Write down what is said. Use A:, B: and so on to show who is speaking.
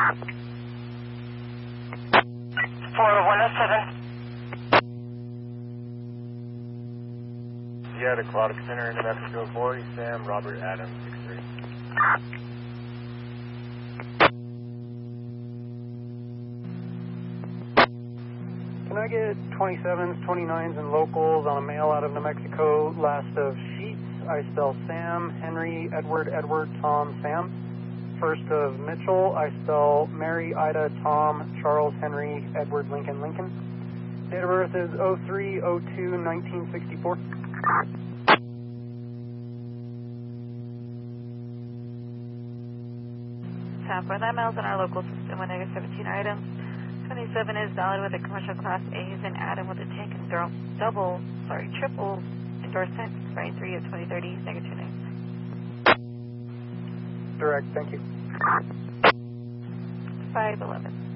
A: Yeah, the Aquatic Center in New Mexico 40, Sam, Robert, Adam, 63.
B: Can I get 27s, 29s, and locals on a mail out of New Mexico, last of Sheets? I spell Sam, Henry, Edward, Tom, Sam. First of Mitchell, I spell Mary, Ida, Tom, Charles, Henry, Edward, Lincoln. Date of birth is 03/02/1964.
C: Sam, for that mail's in our local system with negative 17 items. 27 is valid with a commercial class A's and Adam with a tank and triple endorsement, expiring 3/2030, negative 29.
B: Direct, thank you.
C: 511.